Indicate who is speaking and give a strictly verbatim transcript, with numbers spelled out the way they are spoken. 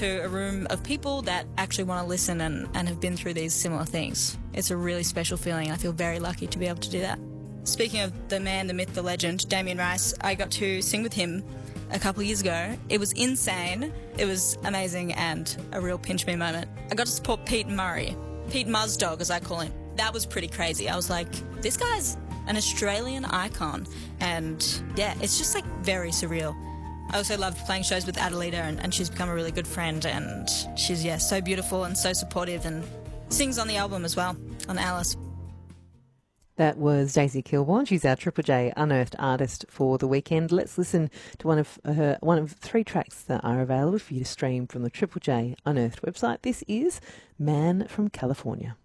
Speaker 1: to a room of people that actually want to listen and, and have been through these similar things. It's a really special feeling, and I feel very lucky to be able to do that. Speaking of the man, the myth, the legend, Damien Rice, I got to sing with him a couple of years ago. It was insane. It was amazing and a real pinch me moment. I got to support Pete Murray, Pete Muzdog as I call him. That was pretty crazy. I was like, this guy's an Australian icon, and yeah, it's just like very surreal. I also loved playing shows with Adelita, and, and she's become a really good friend, and she's, yeah, so beautiful and so supportive, and sings on the album as well, on Alice.
Speaker 2: That was Daisy Kilborn. She's our Triple J Unearthed artist for the weekend. Let's listen to one of her one of three tracks that are available for you to stream from the Triple J Unearthed website. This is Man from California.